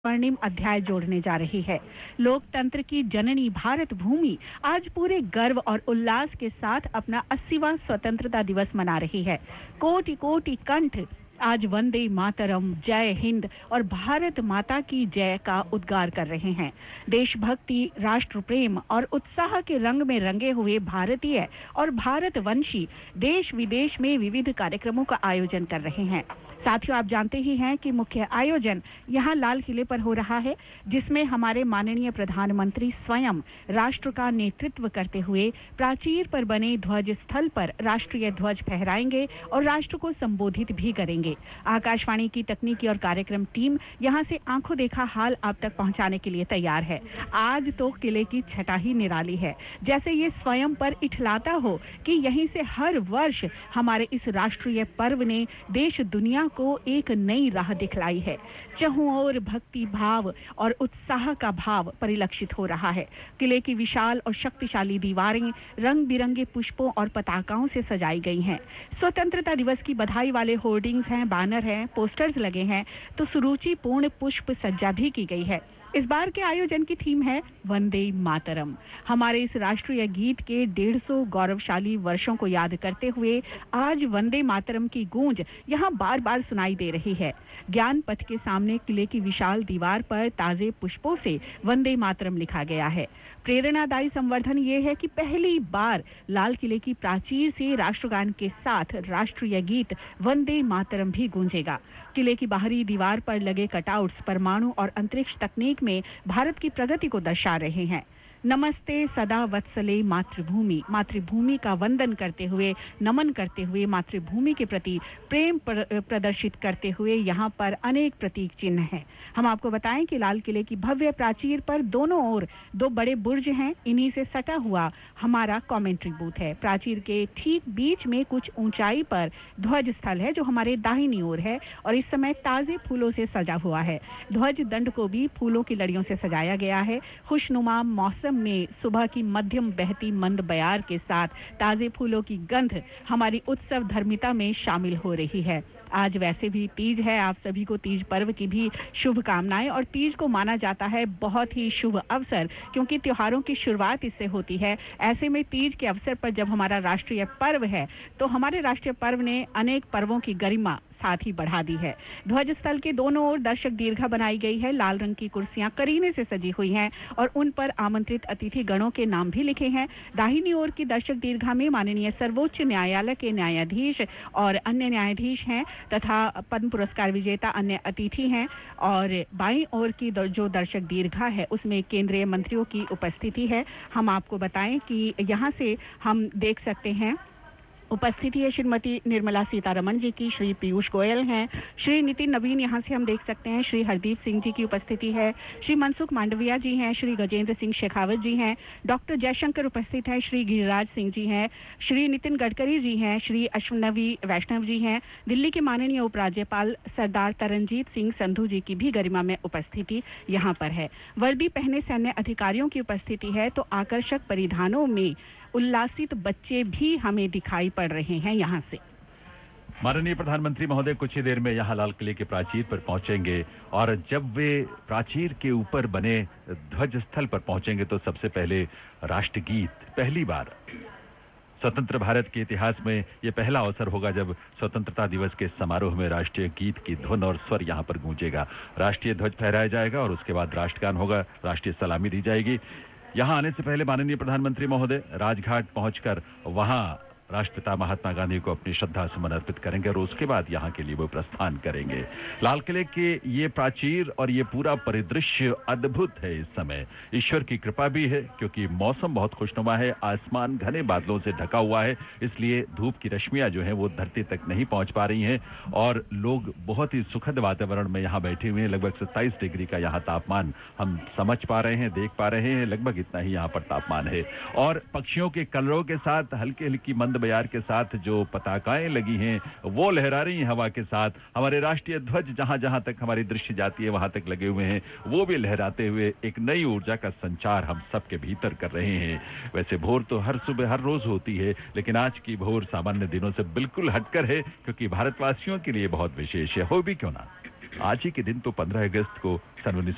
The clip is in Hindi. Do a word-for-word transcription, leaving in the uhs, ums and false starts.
स्वर्णिम अध्याय जोड़ने जा रही है। लोकतंत्र की जननी भारत भूमि आज पूरे गर्व और उल्लास के साथ अपना अस्सीवां स्वतंत्रता दिवस मना रही है। कोटि कोटि कंठ आज वंदे मातरम, जय हिंद और भारत माता की जय का उद्गार कर रहे हैं। देशभक्ति, राष्ट्र प्रेम और उत्साह के रंग में रंगे हुए भारतीय और भारतवंशी देश विदेश में विविध कार्यक्रमों का आयोजन कर रहे हैं। साथियों, आप जानते ही हैं कि मुख्य आयोजन यहाँ लाल किले पर हो रहा है, जिसमें हमारे माननीय प्रधानमंत्री स्वयं राष्ट्र का नेतृत्व करते हुए प्राचीर पर बने ध्वज स्थल पर राष्ट्रीय ध्वज फहराएंगे और राष्ट्र को संबोधित भी करेंगे। आकाशवाणी की तकनीकी और कार्यक्रम टीम यहाँ से आंखों देखा हाल आप तक पहुँचाने के लिए तैयार है। आज तो किले की छटा ही निराली है, जैसे ये स्वयं पर इठलाता हो कि यहीं से हर वर्ष हमारे इस राष्ट्रीय पर्व ने देश दुनिया को एक नई राह दिखलाई है। चहुं ओर भक्ति भाव और उत्साह का भाव परिलक्षित हो रहा है। किले की विशाल और शक्तिशाली दीवारें रंग बिरंगे पुष्पों और पताकाओं से सजाई गई हैं। स्वतंत्रता दिवस की बधाई वाले होर्डिंग्स हैं, बैनर हैं, पोस्टर्स लगे हैं, तो सुरुचिपूर्ण पुष्प सज्जा भी की गई है। इस बार के आयोजन की थीम है वंदे मातरम। हमारे इस राष्ट्रीय गीत के डेढ़ सौ गौरवशाली वर्षों को याद करते हुए आज वंदे मातरम की गूंज यहाँ बार बार सुनाई दे रही है। ज्ञान पथ के सामने किले की विशाल दीवार पर ताजे पुष्पों से वंदे मातरम लिखा गया है। प्रेरणादायी संवर्धन ये है कि पहली बार लाल किले की प्राचीर से राष्ट्रगान के साथ राष्ट्रीय गीत वंदे मातरम भी गूंजेगा। किले की बाहरी दीवार पर लगे कटआउट्स परमाणु और अंतरिक्ष तकनीक में भारत की प्रगति को दर्शा रहे हैं। नमस्ते सदा वत्सले मातृभूमि, मातृभूमि का वंदन करते हुए, नमन करते हुए, मातृभूमि के प्रति प्रेम प्रदर्शित करते हुए यहाँ पर अनेक प्रतीक चिन्ह हैं। हम आपको बताएं कि लाल किले की भव्य प्राचीर पर दोनों ओर दो बड़े बुर्ज हैं। इन्हीं से सटा हुआ हमारा कमेंट्री बूथ है। प्राचीर के ठीक बीच में कुछ ऊंचाई पर ध्वज स्थल है, जो हमारे दाहिनी ओर है और इस समय ताजे फूलों से सजा हुआ है। ध्वज दंड को भी फूलों की लड़ियों से सजाया गया है। खुशनुमा मौसम में सुबह की मध्यम बहती मंद बयार के साथ ताजे फूलों की गंध हमारी उत्सव धर्मिता में शामिल हो रही है। आज वैसे भी तीज है। आप सभी को तीज पर्व की भी शुभकामनाएं। और तीज को माना जाता है बहुत ही शुभ अवसर, क्योंकि त्योहारों की शुरुआत इससे होती है। ऐसे में तीज के अवसर पर जब हमारा राष्ट्रीय पर्व है, तो हमारे राष्ट्रीय पर्व ने अनेक पर्वों की गरिमा साथ ही बढ़ा दी है। ध्वज स्थल के दोनों ओर दर्शक दीर्घा बनाई गई है। लाल रंग की कुर्सियां करीने से सजी हुई हैं और उन पर आमंत्रित अतिथि गणों के नाम भी लिखे हैं। दाहिनी ओर की दर्शक दीर्घा में माननीय सर्वोच्च न्यायालय के न्यायाधीश और अन्य न्यायाधीश हैं तथा पद्म पुरस्कार विजेता अन्य अतिथि हैं। और बाईं ओर की जो दर्शक दीर्घा है, उसमें केंद्रीय मंत्रियों की उपस्थिति है। हम आपको बताएं कि यहाँ से हम देख सकते हैं उपस्थिति है श्रीमती निर्मला सीतारमण जी की, श्री पीयूष गोयल हैं, श्री नितिन नवीन यहाँ से हम देख सकते हैं, श्री हरदीप सिंह जी की उपस्थिति है, श्री मनसुख मांडविया जी हैं, श्री गजेंद्र सिंह शेखावत जी हैं, डॉक्टर जयशंकर उपस्थित हैं, श्री गिरिराज सिंह जी हैं, श्री नितिन गडकरी जी हैं, श्री अश्वनवी वैष्णव जी हैं। दिल्ली के माननीय उपराज्यपाल सरदार तरनजीत सिंह संधू जी की भी गरिमा में उपस्थिति यहाँ पर है। वर्दी पहने सैन्य अधिकारियों की उपस्थिति है, तो आकर्षक परिधानों में उल्लासित बच्चे भी हमें दिखाई पड़ रहे हैं। यहाँ से माननीय प्रधानमंत्री महोदय कुछ ही देर में यहाँ लाल किले के प्राचीर पर पहुंचेंगे और जब वे प्राचीर के ऊपर बने ध्वज स्थल पर पहुंचेंगे तो सबसे पहले राष्ट्रगीत, पहली बार स्वतंत्र भारत के इतिहास में यह पहला अवसर होगा जब स्वतंत्रता दिवस के समारोह में राष्ट्रीय गीत की धुन और स्वर यहां पर गूंजेगा। राष्ट्रीय ध्वज फहराया जाएगा और उसके बाद राष्ट्रगान होगा, राष्ट्रीय सलामी दी जाएगी। यहां आने से पहले माननीय प्रधानमंत्री महोदय राजघाट पहुंचकर वहां राष्ट्रपिता महात्मा गांधी को अपनी श्रद्धा सुमन अर्पित करेंगे और उसके बाद यहां के लिए वो प्रस्थान करेंगे। लाल किले के ये प्राचीर और ये पूरा परिदृश्य अद्भुत है। इस समय ईश्वर की कृपा भी है, क्योंकि मौसम बहुत खुशनुमा है, आसमान घने बादलों से ढका हुआ है, इसलिए धूप की रश्मियां जो हैं वो धरती तक नहीं पहुंच पा रही हैं और लोग बहुत ही सुखद वातावरण में यहाँ बैठे हुए हैं। लगभग सत्ताईस डिग्री का यहाँ तापमान हम समझ पा रहे हैं, देख पा रहे हैं, लगभग इतना ही यहाँ पर तापमान है। और पक्षियों के कलरव के साथ, हल्की हल्की मंद बयार के साथ जो पताकाएं लगी हैं वो लहरा रही हैं हवा के साथ। हमारे राष्ट्रीय ध्वज जहां जहां तक हमारी दृष्टि जाती है वहां तक लगे हुए हैं, वो भी लहराते हुए एक नई ऊर्जा का संचार हम सबके भीतर कर रहे हैं। वैसे भोर तो हर सुबह हर रोज होती है, लेकिन आज की भोर सामान्य दिनों से बिल्कुल हटकर है, क्योंकि भारतवासियों के लिए बहुत विशेष है। हो भी क्यों ना, आज ही के दिन तो पंद्रह अगस्त को सन उन्नीस